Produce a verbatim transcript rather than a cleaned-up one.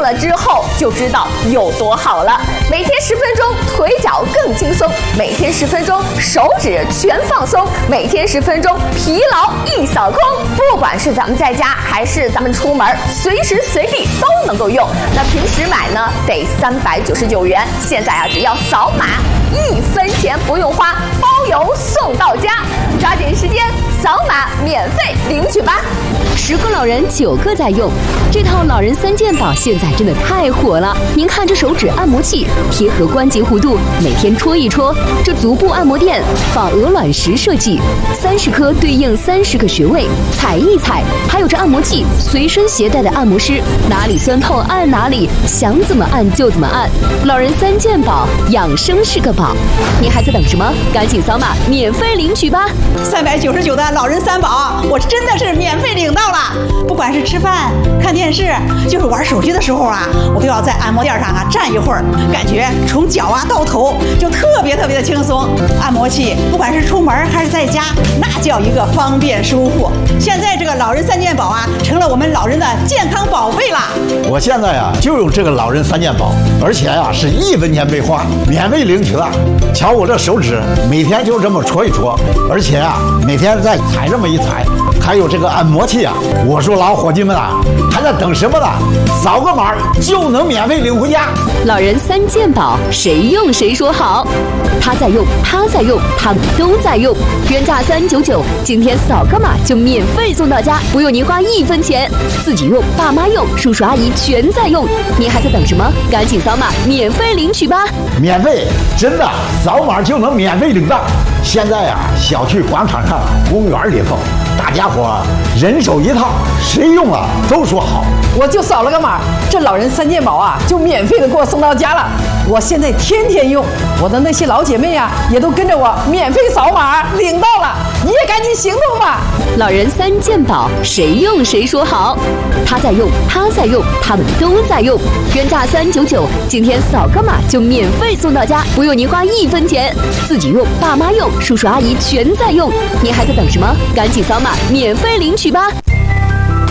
了之后就知道有多好了。每天十分钟，腿脚更轻松；每天十分钟，手指全放松；每天十分钟，疲劳一扫空。不管是咱们在家还是咱们出门，随时随地都能够用。那平时买呢得三百九十九元，现在啊只要扫码，一分钱不用花，包邮送到家。抓紧时间扫码免费领取吧！ 十个老人九个在用，这套老人三件宝现在真的太火了。您看这手指按摩器贴合关节弧度，每天戳一戳；这足部按摩垫仿鹅卵石设计，三十颗对应三十个穴位，踩一踩。还有这按摩器随身携带的按摩师，哪里酸痛按哪里，想怎么按就怎么按。老人三件宝，养生是个宝。您还在等什么？赶紧扫码免费领取吧！ 三百九十九的老人三宝，我真的是免费领到了。不管是吃饭、看电视，就是玩手机的时候啊，我都要在按摩垫上啊站一会儿，感觉从脚啊到头就特别特别的轻松。按摩器不管是出门还是在家，那叫一个方便舒服。现在这个老人三件宝啊，成了我们老人的健康宝贝啦。 我现在啊就用这个老人三件宝，而且啊是一分钱没花，免费领取了。瞧我这手指，每天就这么戳一戳，而且啊每天再踩这么一踩。还有这个按摩器啊，我说老伙计们啊，还在等什么呢？扫个码就能免费领回家。 老人三件宝，谁用谁说好。他在用，他在用，他们都在用。原价三九九，今天扫个码就免费送到家，不用您花一分钱。自己用，爸妈用，叔叔阿姨全在用。您还在等什么？赶紧扫码免费领取吧！ 免费，真的，扫码就能免费领到。现在啊，小区广场上、公园里头，大家伙人手一套，谁用了都说好。 我就扫了个码，这老人三件宝啊，就免费的给我送到家了。我现在天天用，我的那些老姐妹啊，也都跟着我免费扫码领到了。你也赶紧行动吧！ 老人三件宝，谁用谁说好。他在用，他在用，他们都在用。原价三九九，今天扫个码就免费送到家，不用您花一分钱。自己用，爸妈用，叔叔阿姨全在用。您还在等什么？赶紧扫码免费领取吧！